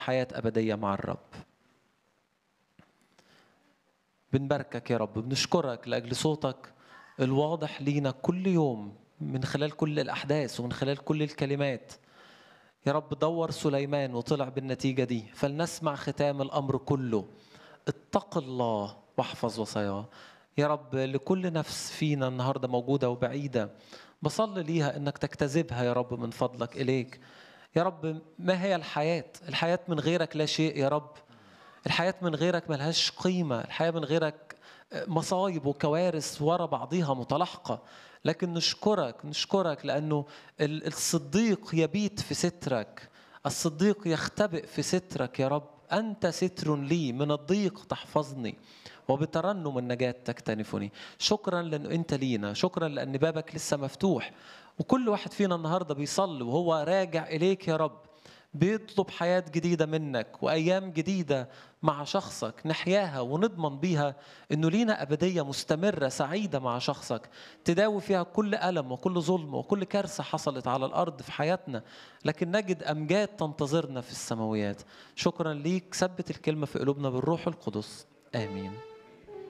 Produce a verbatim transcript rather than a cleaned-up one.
حياة أبدية مع الرب. بنباركك يا رب، بنشكرك لأجل صوتك الواضح لينا كل يوم من خلال كل الأحداث ومن خلال كل الكلمات. يا رب دور سليمان وطلع بالنتيجة دي، فلنسمع ختام الأمر كله. اتق الله واحفظ وصاياه. يا رب لكل نفس فينا النهاردة موجودة وبعيدة، بصلي ليها إنك تجتذبها يا رب من فضلك إليك. يا رب ما هي الحياة؟ الحياة من غيرك لا شيء يا رب. الحياة من غيرك ملهاش قيمة، الحياة من غيرك مصايب وكوارث ورا بعضيها متلاحقة. لكن نشكرك نشكرك لأنه الصديق يبيت في سترك، الصديق يختبئ في سترك يا رب. أنت ستر لي، من الضيق تحفظني وبترنم النجاة تكتنفني. شكرا لأنه أنت لينا، شكرا لأن بابك لسه مفتوح، وكل واحد فينا النهاردة بيصلي وهو راجع إليك يا رب، بيطلب حياة جديدة منك وأيام جديدة مع شخصك نحياها ونضمن بيها إنه لينا أبدية مستمرة سعيدة مع شخصك، تداوي فيها كل ألم وكل ظلم وكل كارثة حصلت على الأرض في حياتنا، لكن نجد أمجاد تنتظرنا في السماويات. شكرا ليك، ثبت الكلمة في قلوبنا بالروح القدس، آمين.